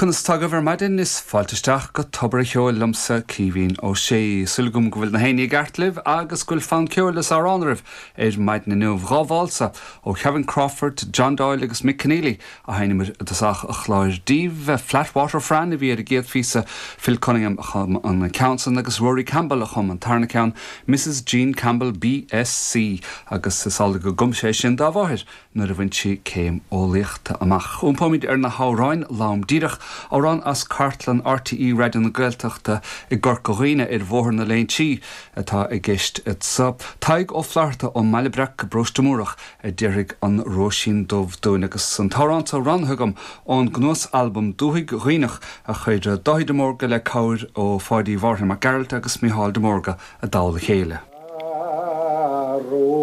Kunstag over maidin is faltisteach go tobar cheol lumsa cíhín ó sé sulgum go bhfuil na héine gartliv agus gúil fan ceolalas aránrih maid na nuamh gábháilsa ó Kevin Crawford, John Doyle agus Mick Keneally a hainimir dasach a chláir díomh Flatwater Fran a bhí a géad físa Phil Cunningham an Council agus Rory Campbell a chum an Tarnacán Mrs. Jean Campbell BSc agus sála go gumsé sin dá bháthir nuair a bhaint si céim ó líochta amach. Úmpóid na háráin lám díreach árán as Cartlan RTE Radio na Gaeltachta I ggur go riine bhór na léintí atá I gceist sub. Taig ó flarta ó Malibreach go brostamúrach deirig an Róisín Dubh Dún agus an Táránta ranthugam ón gnós album dúigh riinech a chuidir dóid de mórga le cabhair ó fáidí bhartha mar Geralt agus Micheál de Morga a dála chéile.